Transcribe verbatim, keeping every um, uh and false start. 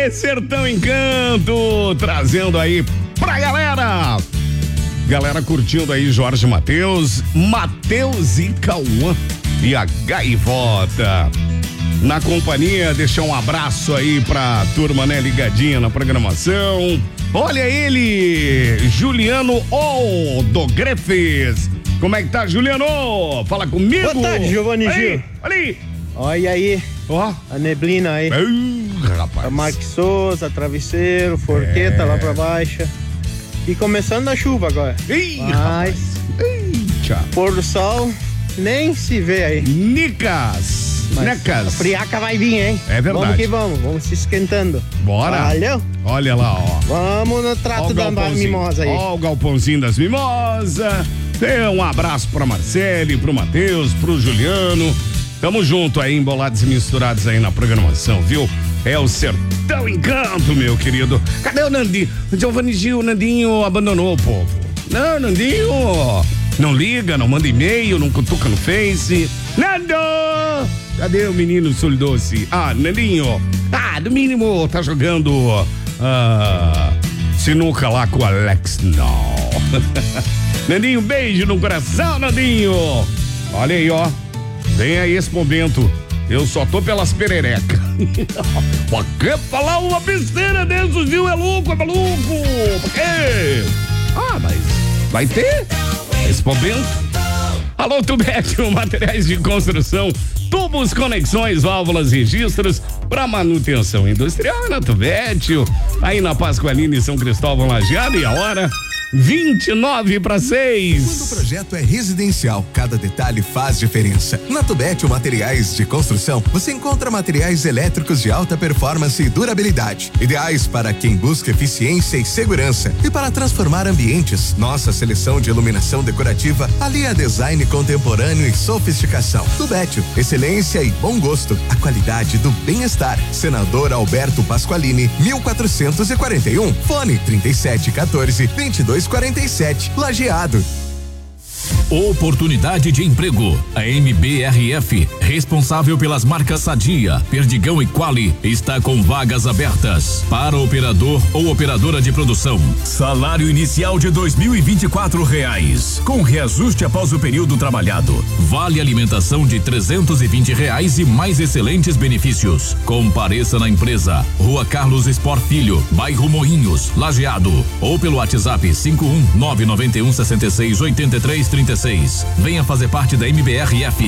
É Sertão Encanto, trazendo aí pra galera. Galera curtindo aí Jorge Mateus, Mateus e Cauã e a Gaivota. Na companhia, deixar um abraço aí pra turma, né, ligadinha na programação. Olha ele, Juliano O do Grefes. Como é que tá, Juliano? Fala comigo. Boa tarde, Giovanni Gil. Olha aí. Olha aí. Ó. A neblina aí. Ai, rapaz. A Marques Souza, Travesseiro, Forqueta É. lá pra baixo. E começando a chuva agora. Ih, Mas, rapaz. Eita. pôr do sol, nem se vê aí. Nicas. Mas Necas. a friaca vai vir, hein? É verdade. Vamos que vamos, vamos se esquentando. Bora. Valeu? Olha lá, ó. Vamos no Ó trato o da galpãozinho. mimosa aí. Ó o galpãozinho das mimosas. Dê um abraço pra Marcele, pro Matheus, pro Juliano. Tamo junto aí, embolados e misturados aí na programação, viu? É o Sertão Encanto, meu querido. Cadê o Nandinho? O Giovanni Gil, o Nandinho abandonou o povo. Não, Nandinho, não liga, não manda e-mail, não cutuca no Face. Nando! Cadê o menino Suldoce? Ah, Nandinho. Ah, no mínimo tá jogando ah, sinuca lá com o Alex. Não. Nandinho, beijo no coração, Nandinho. Olha aí, ó. Vem aí esse momento. Eu só tô pelas pererecas. Pra que falar uma besteira desse, viu? É louco, é maluco. Por quê? Ah, mas vai ter esse momento. Alô, Tubete, materiais de construção, tubos, conexões, válvulas, registros para manutenção industrial na Tubete, aí na Pascoalina e São Cristóvão Lajeado. E a hora vinte e nove para seis. Quando o projeto é residencial, cada detalhe faz diferença. Na Tubete Materiais de Construção, você encontra materiais elétricos de alta performance e durabilidade, ideais para quem busca eficiência e segurança. E para transformar ambientes, nossa seleção de iluminação decorativa alia design contemporâneo e sofisticação. Tubete, excelência e bom gosto, a qualidade do bem-estar. Senador Alberto Pasqualini, mil quatrocentos e quarenta e um, fone trinta e sete quatorze, vinte e dois quarenta e sete, Lajeado. Oportunidade de emprego. A M B R F, responsável pelas marcas Sadia, Perdigão e Quali, está com vagas abertas para operador ou operadora de produção. Salário inicial de dois mil e vinte e quatro reais, com reajuste após o período trabalhado. Vale alimentação de trezentos e vinte reais e mais excelentes benefícios. Compareça na empresa, Rua Carlos Sport Filho, bairro Moinhos, Lajeado, ou pelo WhatsApp cinco um nove nove um sessenta e seis oitenta e três trinta e seis. Venha fazer parte da M B R F.